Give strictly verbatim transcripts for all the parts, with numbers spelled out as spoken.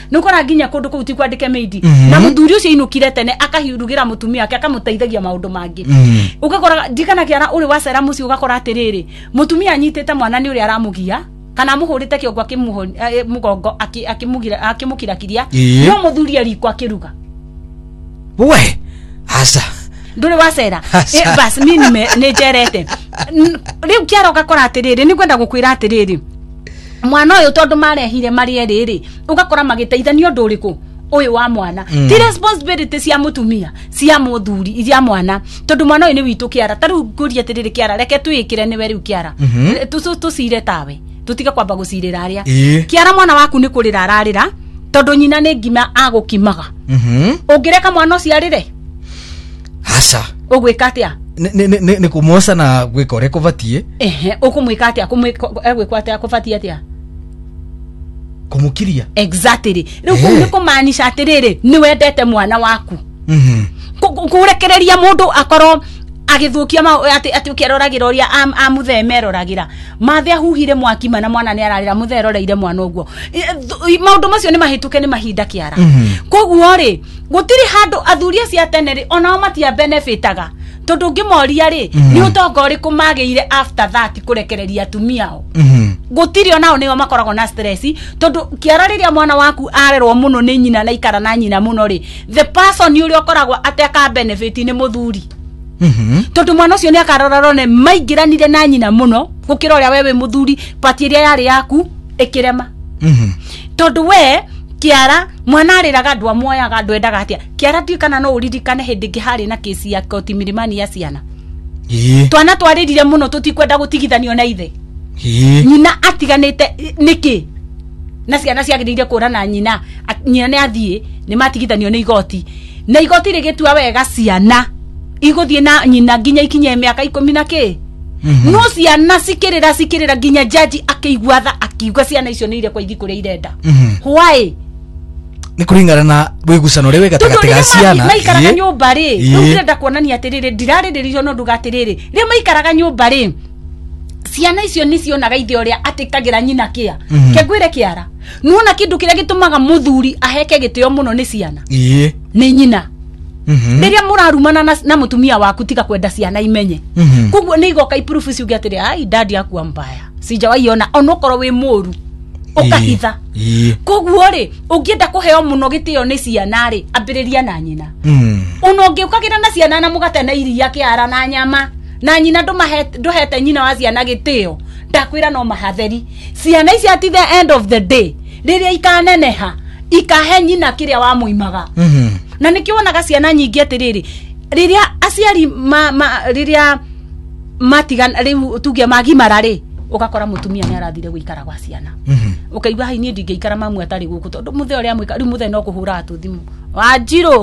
nukora nginya kundu kuu ti kwandike maidi na muthuri ucio inukire tene akahirugira mutumia ake akamuteithagia maundu mangi ugakora ndikana kiara uri wacera muci ugakora atiriri mutumia anyitete mwana ni uri aramugia kana muhurite kiongo akimuho mugongo akimugira akimukira kiria no muthuri ariko akiruga we asa ndure wacera e bas mimi ne jerete riu kiara ugakora atiriri ni kwenda gukwira atiriri mwana uyu tondu marehire mari eriri ugakora magiteithanio nduriku uyu wa mwana mm. ti responsibility cia mutumia cia muthuri iria mwana tondu mwana uyu ni witu kiara taru nguria atiriri kiara reke twikire ni we riu kiara mm -hmm. tu tucire tawe tutiga kwamba gucirira aria e. Kiara mwana waku ni kurira ararira tondu nyina ni ngima agukimaga mhm mm ungireka mwana ucio arire asa ugwika atia ne ne ne kumosa na gwika ure kuvatie ehe ukumwika atia kumwika atia kuvatie atia kumukiria exactly riu hey. Kumwe kumaanisha atiriri ni wendete mwana waku mhm kurekereria mundu akoro agithukia ati ati ukieroragira uria amuthemeroragira mathe ahuhire mwaki mana mwana ni ararira mutheroreire mwana uguo maundu macio ni mahituke ni mahinda kiara koguo ri gutiri handu athuria cia teneri onao matia benefitaga tondu ngimoria ri ni utonga uri kumageire after that kurekereria tumiao gutiri onao niyo makorago na stress tondu kiara riria mwana waku arerwo muno ni nyina na ikara na nyina muno ri the person uri okoragwo ateka benefit ni muthuri mhm tondu mwana ucio ni akarorarone maigiranire na nyina muno gukira uria wewe muthuri pati iria yari yaku ikirema mhm tondu we kiara mwana ariraga ndwa moyaga ndwendaga atia kiara tikana no uririkane hindi ngihari na kesi ya koti milimani ya ciana ii twana twaririre muno tutikwenda gutigithanio na ithe ii nyina atiganite niki na ciana ciagirire kurana nyina nyina ni athie ni matigithanio ni igoti na igoti rigitua wega ciana iguthie na nyina ginya ikinye miaka ikumi na ki no ciana cikirira cikirira ginya jaji akigwatha akiuga ciana icio ni ire kwa ithikure irenda why ni kuringana na wigucano riwe gatagati ga ciana maikaraga nyumba ri no ndenda kuonania atiriri ndirariririo no nduga atiriri ri maikaraga nyumba ri ciana icio ni cionaga ithe uria atikagira nyina kia kegwire kiara nuona kindu kiria gitumaga muthuri aheke gitio muno ni ciana ii ni nyina mhm riria murarumana na, na mutumia waku tika kwenda ciana imenye mm koguo ni igoka iproof ciuge atiri ai dadi akua mbaya sijawaiona onokoro we moru ukahitha koguo ri ungienda kuheo muno gitio ni ciana ri ambiriria na nyina mhm uno ngiukagira na ciana na mugate na iria kiara na nyama na nyina ndumahe nduhete nyina wa ciana gitio ndakwira no mahatheri ciana ici at the end of the day riria ikaneneha ikahe nyina kiria wa muimaga mhm na nikiwonaga ciana nyingi atiriri riria aciari ma, ma riria matigan riu tugia magimara ri ugakora mutumia ni arathire guikara gwa ciana mhm ukaigwa hai ni ndingeikara mamu atari guku tondu muthe uria mwika riu muthe no kuhura atu thimu Wanjiru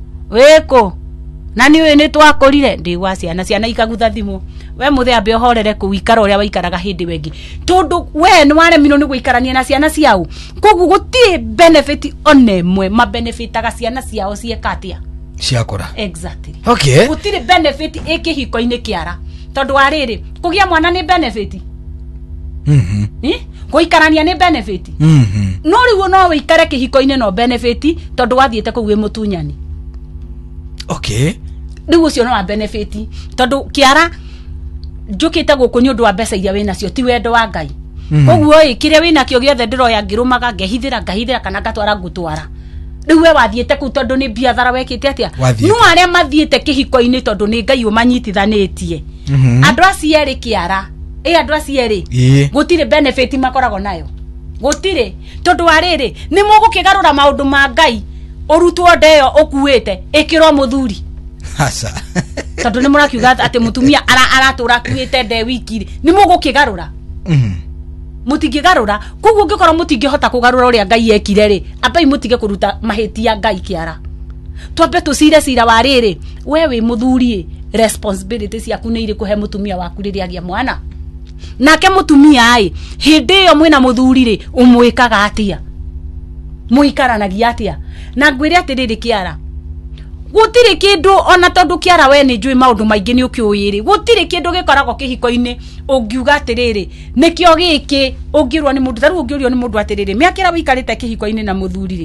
weko na ni we ni twakorire ndi gwa ciana ciana ikagutha thimu we muthe ambe ohorere kuikara uria waikaraga hindi wengi tondu we ni ware mino ni guikarania na ciana ciao kogu guti benefit onemwe ma benefitaga ciana ciao ciekatia ciakora exactly okay gutire benefit ikihiko-ini kiara tondu ariri kugia mwana ni benefit mhm eh guikarania ni benefit mhm no riu no wikare kihiko-ini no benefit tondu wathiete ku wi mutunyani okay riu ucio no wa benefit tondu kiara njukite guku ni undu wa mbeca iria wina cio ti wendo wa Ngai koguo i kiria wina kio giothe ndiroya ngirumaga ngehithira ngahithira kana ngatwara ngutwara riu we wathiete ku tondu ni biathara wekite atia no aria mathiete kihiko-ini tondu ni Ngai umanyitithanitie andu acieri kiara e andu acieri gutire benefit makorago nayo gutire tondu ariri ni mugukigarura maundu ma Ngai urutwo ndeyo ukuite ikiro muthuri hasa tondu ni murakiuga ati mutumia ara aratura kuite nde wiki ni mugukigarura mhm mutingigarura koguo ngikora mutingihota kugarura uria Ngai yekire ri abai mutige kuruta mahitia Ngai kiara twambe tucire cira wa riri wewe muthuri responsibility ciaku ni iri kuhe mutumia waku riria agia mwana nake mutumia ai hindi iyo mwina muthuri ri umwikaga atia muikaranagia atia na ngwire atiriri kiara gutire kindu ona tondu kiara we ni njui maundu maingi ni ukiuyiri gutire kindu gikoragwo kihiko-ini ungiuga atiriri nikio giki ungirwo ni mundu taru ungiurio ni mundu atiriri miakira wikarite kihiko-ini na muthuri